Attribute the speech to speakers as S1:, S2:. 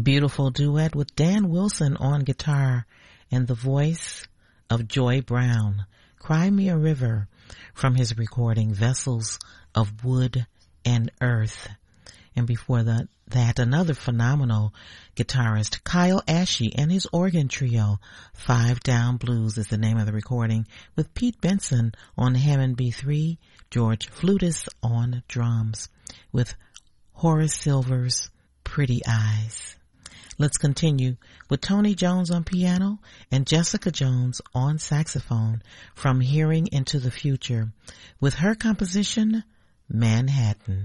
S1: Beautiful duet with Dan Wilson on guitar and the voice of Joy Brown, Cry Me a River, from his recording Vessels of Wood and Earth. And before that, another phenomenal guitarist, Kyle Ashe, and his organ trio, Five Down Blues is the name of the recording, with Pete Benson on Hammond B3, George Flutis on drums, with Horace Silver's Pretty Eyes. Let's continue with Tony Jones on piano and Jessica Jones on saxophone from Hearing into the Future, with her composition, Manhattan.